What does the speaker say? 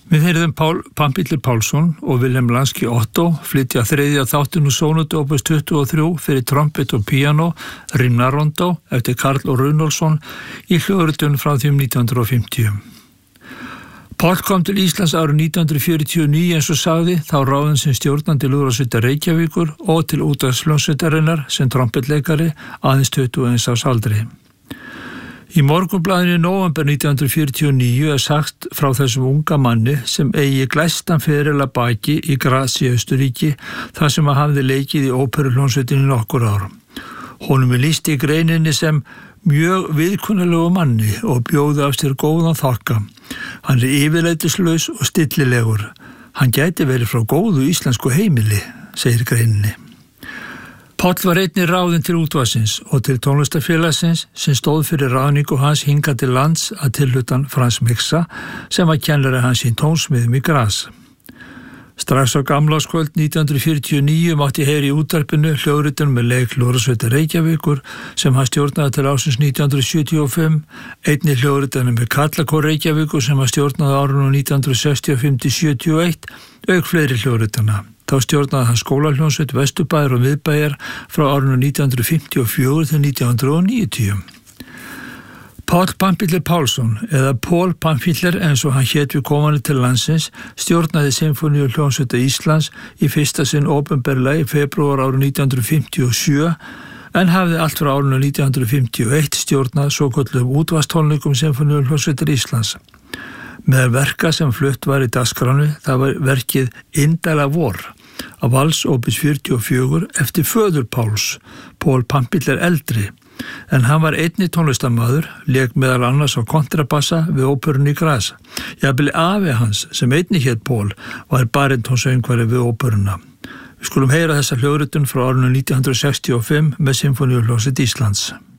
Við heyrðum Pamphilur Pálsson og Vilhelm Lansky Otto flytja þriðja þáttinn úr sónötu opus 23 fyrir trompet og píanó, Rimnarondó eftir Karl og Runolfsson í hljóðritun frá því 1950. Páll kom til Íslands árið 1949 eins og sagði, þá ráðinn sem stjórnandi Lúðrasveitar Reykjavíkur og til útvarpshljómsveitarinnar sem trompetleikari aðeins 21 árs aldri. Í Morgunblaðinu í nóvember 1949 sagt frá þessum unga manni sem eigi glæstan feril að baki í Graz í Austurríki þar sem hafði leikið í óperuhljómsveitinni nokkur ár. Honum lýst í greininni sem mjög viðkunnalegu manni og bjóði af sér góðan þokka. Hann yfirleitislaus og stillilegur. Hann gæti verið frá góðu íslensku heimili, segir greininni. Páll var einnig ráðinn til útvarpsins og til tónlistarfélagsins sem stóð fyrir ráðningu hans hingað til lands að tilhlutan Frans Mixa sem var kennari hans í tónsmiðum í Graz. Strax á gamlárskvöld 1949 mátti heyra í útvarpinu hljóðritun með leik Lúðrasveitar Reykjavíkur sem hann stjórnaði til ársins 1975, einnig hljóðritun með Karlakór Reykjavíkur sem hann stjórnaði árunum 1965-71, auk fleiri hljóðrituna. Þá stjórnaði hann skólahljómsveit Vesturbæjar og Miðbæjar frá árunum 1954 til 1990. Páll Pamphilur Pálsson, eða Pól Pamphilur eins og hann hét við komandi til landsins, stjórnaði Sinfóníuhljómsveita Íslands í fyrsta sinn opinberlega í febrúar árið 1957 en hafði allt frá árinu 1951 stjórnað svokölluðum útvarpstónleikum Sinfóníuhljómsveitar Íslands. Meðal verka sem flutt var í dagskránu það var verkið Indæla vor af Vals opus 44 eftir föður Páls, Pól Pamphilur eldri. En hann var einnig tónlistarmaður, lék meðal annars á kontrabassa við óperunni í Graz. Jafnvel afi hans, sem einnig hét Pól, var barítónsöngvari við óperuna. Við skulum heyra þessa hljóðritun frá árinu 1965 með Sinfóníuhljómsveit Íslands.